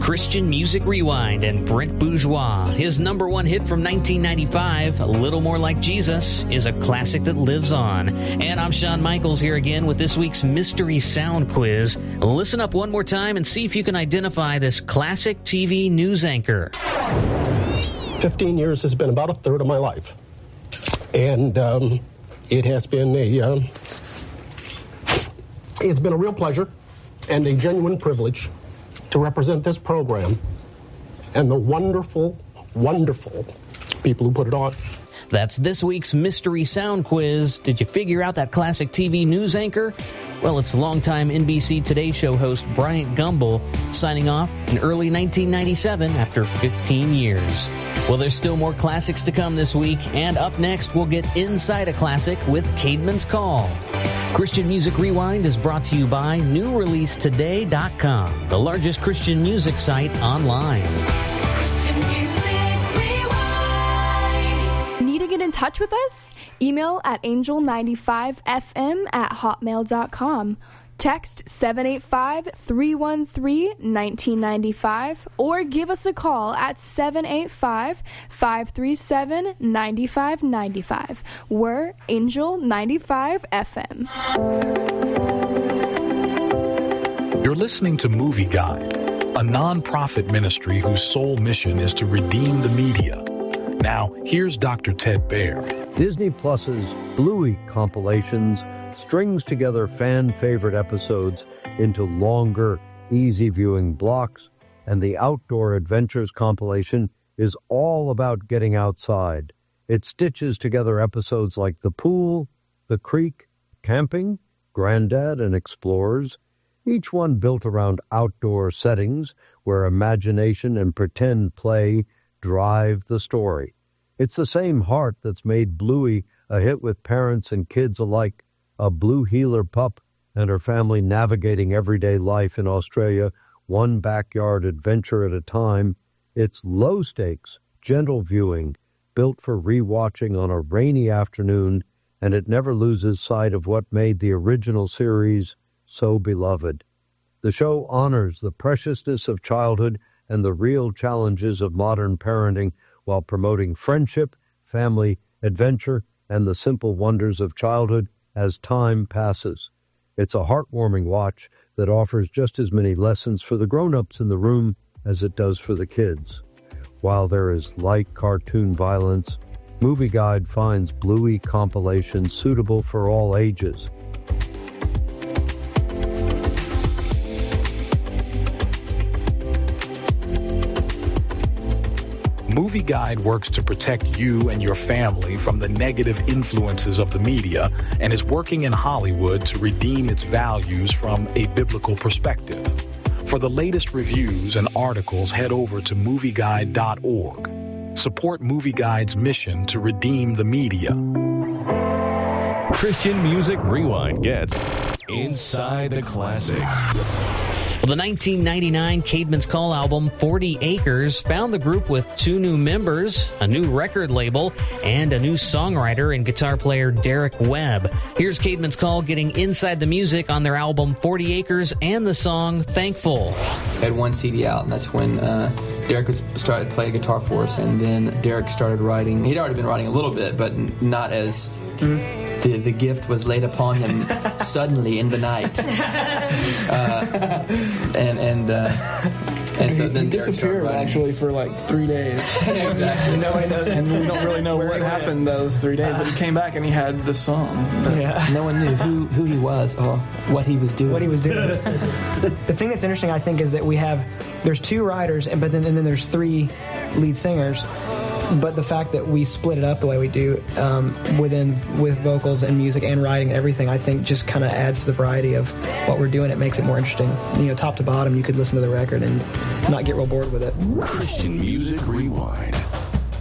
Christian Music Rewind and Brent Bourgeois. His number one hit from 1995, A Little More Like Jesus, is a classic that lives on. And I'm Shawn Michaels here again with this week's Mystery Sound Quiz. Listen up one more time and see if you can identify this classic TV news anchor. 15 years has been about a third of my life. And it has been it's been a real pleasure and a genuine privilege to represent this program and the wonderful, wonderful people who put it on. That's this week's Mystery Sound Quiz. Did you figure out that classic TV news anchor? Well, it's longtime NBC Today Show host Bryant Gumbel signing off in early 1997 after 15 years. Well, there's still more classics to come this week, and up next, we'll get inside a classic with Caedmon's Call. Christian Music Rewind is brought to you by NewReleaseToday.com, the largest Christian music site online. Christian Music Rewind. Need to get in touch with us? Email at angel95fm@hotmail.com. Text 785-313-1995 or give us a call at 785-537-9595. We're Angel 95 FM. You're listening to Movie Guide, a non-profit ministry whose sole mission is to redeem the media. Now, here's Dr. Ted Baer. Disney Plus's Bluey compilations strings together fan-favorite episodes into longer, easy-viewing blocks, and the Outdoor Adventures compilation is all about getting outside. It stitches together episodes like The Pool, The Creek, Camping, Granddad, and Explorers, each one built around outdoor settings where imagination and pretend play drive the story. It's the same heart that's made Bluey a hit with parents and kids alike, a blue heeler pup and her family navigating everyday life in Australia, one backyard adventure at a time. It's low-stakes, gentle viewing, built for rewatching on a rainy afternoon, and it never loses sight of what made the original series so beloved. The show honors the preciousness of childhood and the real challenges of modern parenting while promoting friendship, family, adventure, and the simple wonders of childhood as time passes. It's a heartwarming watch that offers just as many lessons for the grown-ups in the room as it does for the kids. While there is light cartoon violence, Movie Guide finds Bluey compilations suitable for all ages. Movie Guide works to protect you and your family from the negative influences of the media and is working in Hollywood to redeem its values from a biblical perspective. For the latest reviews and articles, head over to MovieGuide.org. Support Movie Guide's mission to redeem the media. Christian Music Rewind gets Inside the Classics. Well, the 1999 Caedmon's Call album, 40 Acres, found the group with 2 new members, a new record label, and a new songwriter and guitar player Derek Webb. Here's Caedmon's Call getting inside the music on their album 40 Acres and the song Thankful. I had one CD out, and that's when Derek started playing guitar for us, and then Derek started writing. He'd already been writing a little bit, but not as... The gift was laid upon him suddenly in the night, and so then he disappeared actually for like 3 days. Exactly. Nobody knows, and we don't really know what happened those 3 days. But he came back and he had the song. No one knew who he was or what he was doing. The thing that's interesting, I think, is that there's 2 writers, but then there's 3 lead singers. But the fact that we split it up the way we do with vocals and music and writing and everything, I think just kind of adds to the variety of what we're doing. It makes it more interesting. You know, top to bottom, you could listen to the record and not get real bored with it. Christian Music Rewind.